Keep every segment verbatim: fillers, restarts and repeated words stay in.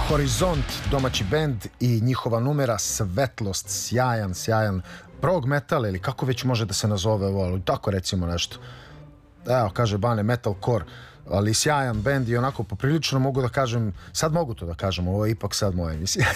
Horizont, domaći bend i njihova numera Svetlost, sjajan, sjajan prog metal ili kako već može da se nazove ovo, ali tako recimo nešto. Evo, kaže Bane, metalcore, ali sjajan bend i onako poprilično mogu da kažem, sad mogu to da kažem, ovo je ipak sad moja emisija.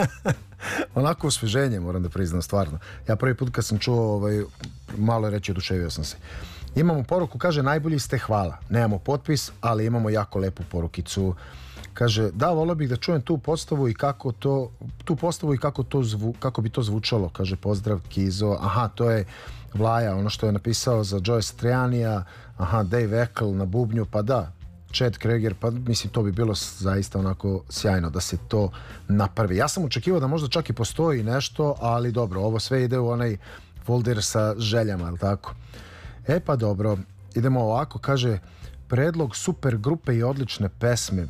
Onako osveženje, moram da priznam, stvarno. Ja prvi put kad sam čuo, ovaj, malo je reći, oduševio sam se. Imamo poruku, kaže, najbolji ste, hvala. Nemamo potpis, ali imamo jako lepu porukicu. Kaže, da, volio bih da čujem tu postavu i kako to, tu postavu i kako to zvu, kako bi to zvučalo. Kaže, pozdrav Kizo. Aha, to je Vlaja, ono što je napisao za Joe Satrianija. Aha, Dave Eckel na bubnju, pa da, Chad Kroeger, pa mislim to bi bilo zaista onako sjajno da se to napravi. Ja sam očekivao da možda čak i postoji nešto, ali dobro, ovo sve ide u onaj folder sa željama, ali tako? E pa dobro, idemo ovako, kaže, predlog super grupe i odlične pesme.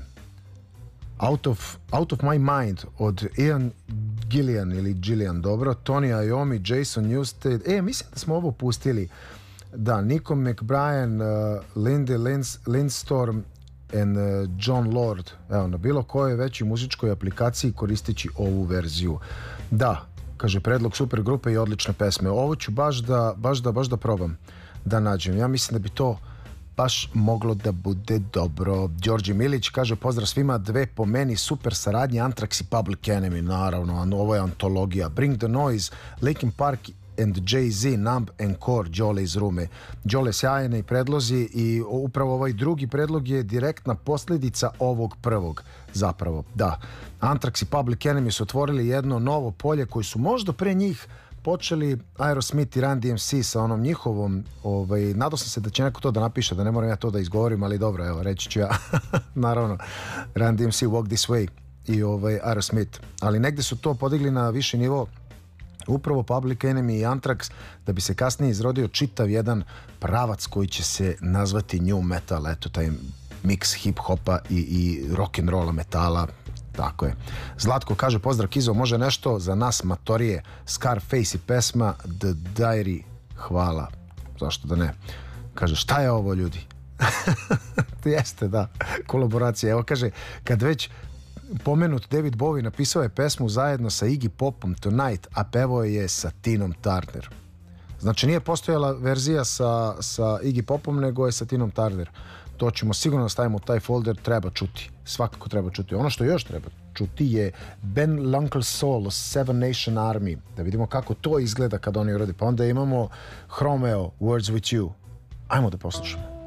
Out of, Out of My Mind od Ian Gillian ili Gillian, dobro, Tony Iommi, Jason Newsted. E, mislim da smo ovo pustili. Da, Nico McBrien, uh, Lindy Linds, Lindstorm and uh, John Lord. Evo, na bilo kojoj većoj muzičkoj aplikaciji koristeći ovu verziju. Da, kaže, predlog super grupe i odlične pesme. Ovo ću baš da, baš da, baš da probam da nađem. Ja mislim da bi to baš moglo da bude dobro. Đorđe Milić kaže, pozdrav svima, dve po meni super saradnje, Anthrax i Public Enemy, naravno, ovo je antologija. Bring the Noise, Linkin Park and Jay-Z, Numb and Core, Đole iz Rume. Đole, sjajni predlozi i upravo ovaj drugi predlog je direktna posljedica ovog prvog, zapravo, da. Anthrax i Public Enemy su otvorili jedno novo polje koji su možda pre njih počeli Aerosmith i Run D M C sa onom njihovom, ovaj, nadao sam se da će neko to da napiše, da ne moram ja to da izgovorim, ali dobro, evo, reći ću ja. Naravno, Run D M C, Walk This Way i ovaj, Aerosmith. Ali negde su to podigli na viši nivo, upravo Public Enemy i Anthrax, da bi se kasnije izrodio čitav jedan pravac koji će se nazvati New Metal, eto, taj mix hip-hopa i, i rock'n'rolla metala. Tako je. Zlatko kaže, pozdrav Kizo, može nešto za nas matorije, Scarface i pesma The Diary, hvala. Zašto da ne? Kaže, šta je ovo, ljudi? Jeste, da, kolaboracija. Evo, kaže, kad već pomenut David Bowie napisao je pesmu zajedno sa Iggy Popom Tonight, a pevao je sa Tinom Turner. Znači, nije postojala verzija sa, sa Iggy Popom, nego je sa Tinom Turner. To ćemo sigurno da stavimo u taj folder, treba čuti. Svakako treba čuti. Ono što još treba čuti je Ben l'Uncle Soul, Seven Nation Army. Da vidimo kako to izgleda kad oni urade. Pa onda imamo Chromeo, Words With You. Ajmo da poslušamo.